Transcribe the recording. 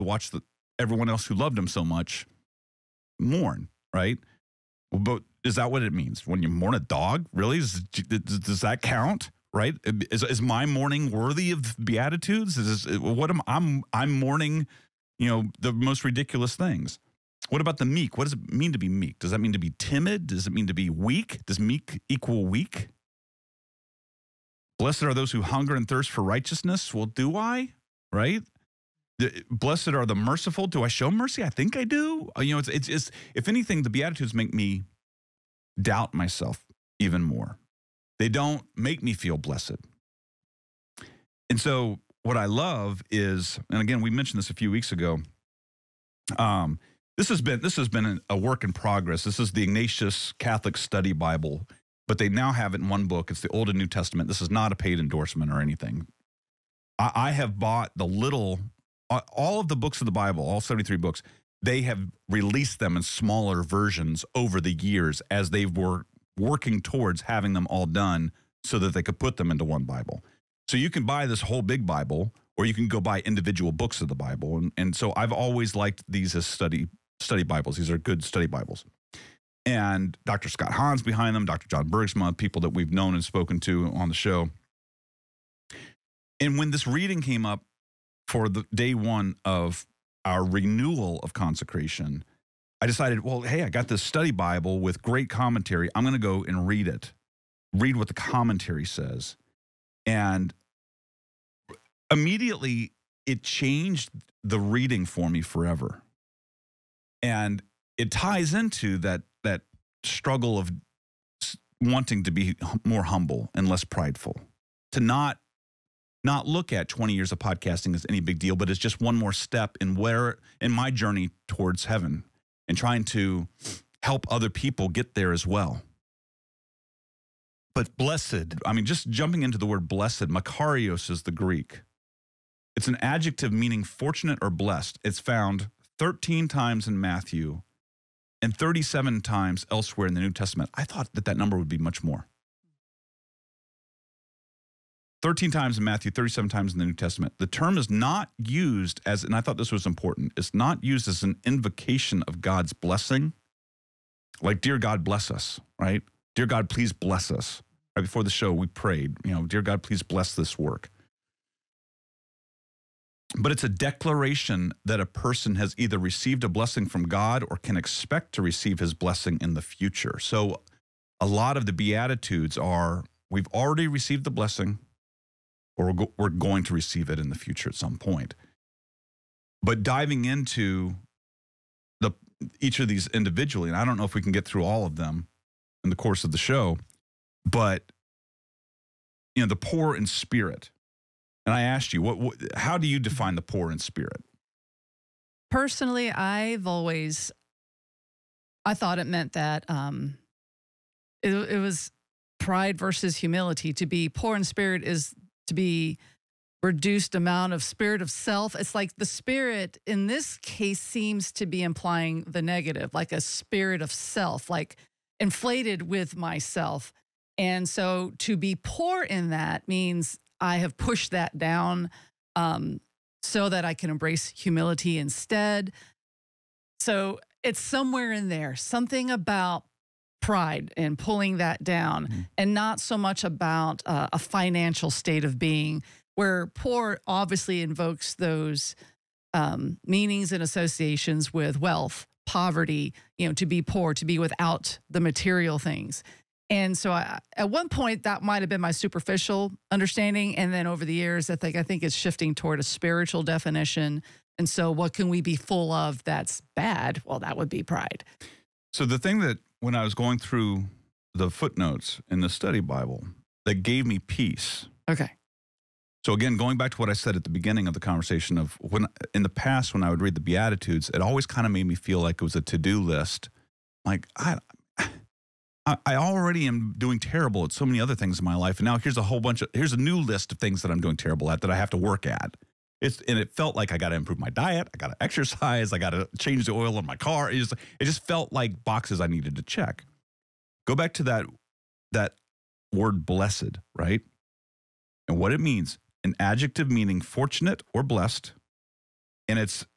watch everyone else who loved him so much mourn, right? Well, but is that what it means? When you mourn a dog, really? Does that count, right? Is my mourning worthy of Beatitudes? I'm mourning, the most ridiculous things. What about the meek? What does it mean to be meek? Does that mean to be timid? Does it mean to be weak? Does meek equal weak? Blessed are those who hunger and thirst for righteousness. Well, do I? Right? Blessed are the merciful. Do I show mercy? I think I do. It's if anything, the Beatitudes make me doubt myself even more. They don't make me feel blessed. And so what I love is, and again, we mentioned this a few weeks ago. This has been a work in progress. This is the Ignatius Catholic Study Bible, but they now have it in one book. It's the Old and New Testament. This is not a paid endorsement or anything. I have bought all of the books of the Bible, all 73 books. They have released them in smaller versions over the years as they were working towards having them all done so that they could put them into one Bible. So you can buy this whole big Bible, or you can go buy individual books of the Bible. And so I've always liked these as study Bibles. These are good study Bibles. And Dr. Scott Hahn's behind them, Dr. John Bergsma, people that we've known and spoken to on the show. And when this reading came up for the day one of our renewal of consecration, I decided, well, hey, I got this study Bible with great commentary. I'm going to go and read it, read what the commentary says. And immediately it changed the reading for me forever. And it ties into that struggle of wanting to be more humble and less prideful, to not look at 20 years of podcasting as any big deal, but it's just one more step in my journey towards heaven and trying to help other people get there as well. But blessed, just jumping into the word blessed, makarios is the Greek. It's an adjective meaning fortunate or blessed. It's found 13 times in Matthew and 37 times elsewhere in the New Testament. I thought that number would be much more. 13 times in Matthew, 37 times in the New Testament. The term is not used as, and I thought this was important, it's not used as an invocation of God's blessing. Like, dear God, bless us, right? Dear God, please bless us. Right before the show, we prayed, dear God, please bless this work. But it's a declaration that a person has either received a blessing from God or can expect to receive his blessing in the future. So a lot of the Beatitudes are, we've already received the blessing, or we're going to receive it in the future at some point. But diving into each of these individually, and I don't know if we can get through all of them in the course of the show, but the poor in spirit. And I asked you, how do you define the poor in spirit? Personally, I thought it meant that it was pride versus humility. To be poor in spirit is to be reduced amount of spirit of self. It's like the spirit in this case seems to be implying the negative, like a spirit of self, like inflated with myself. And so to be poor in that means I have pushed that down so that I can embrace humility instead. So it's somewhere in there, something about pride and pulling that down, and not so much about a financial state of being, where poor obviously invokes those meanings and associations with wealth, poverty, to be poor, to be without the material things. And so at one point, that might have been my superficial understanding. And then over the years, I think it's shifting toward a spiritual definition. And so what can we be full of that's bad? Well, that would be pride. So the thing that when I was going through the footnotes in the study Bible that gave me peace. Okay. So again, going back to what I said at the beginning of the conversation of when in the past, when I would read the Beatitudes, it always kind of made me feel like it was a to-do list. Like, I already am doing terrible at so many other things in my life. And now here's a new list of things that I'm doing terrible at that I have to work at. And it felt like I got to improve my diet. I got to exercise. I got to change the oil in my car. It just felt like boxes I needed to check. Go back to that word blessed, right? And what it means, an adjective meaning fortunate or blessed. And it's